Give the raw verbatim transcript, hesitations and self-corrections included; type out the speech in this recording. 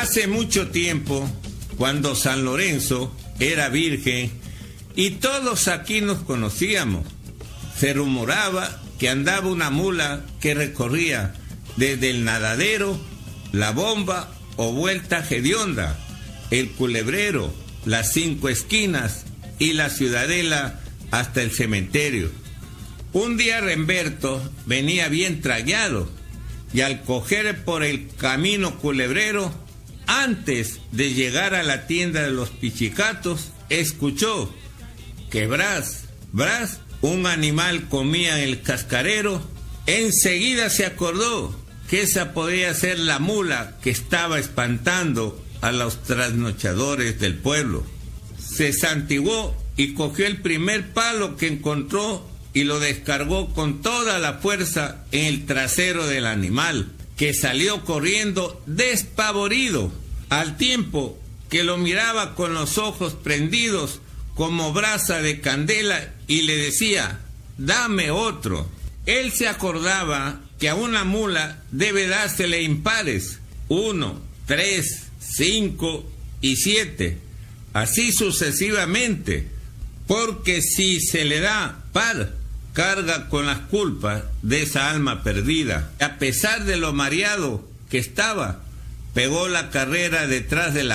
Hace mucho tiempo, cuando San Lorenzo era virgen y todos aquí nos conocíamos, se rumoraba que andaba una mula que recorría desde el Nadadero, La Bomba o Vuelta Hedionda, el Culebrero, las Cinco Esquinas y la Ciudadela hasta el cementerio. Un día Remberto venía bien tragado y al coger por el camino culebrero, antes de llegar a la tienda de los pichicatos, escuchó que Bras, Bras, un animal comía en el cascarero. Enseguida se acordó que esa podía ser la mula que estaba espantando a los trasnochadores del pueblo. Se santiguó y cogió el primer palo que encontró y lo descargó con toda la fuerza en el trasero del animal, que salió corriendo despavorido, al tiempo que lo miraba con los ojos prendidos como brasa de candela y le decía: dame otro. Él se acordaba que a una mula debe dársele impares, uno, tres, cinco y siete, así sucesivamente, porque si se le da par, carga con las culpas de esa alma perdida. A pesar de lo mareado que estaba, pegó la carrera detrás de la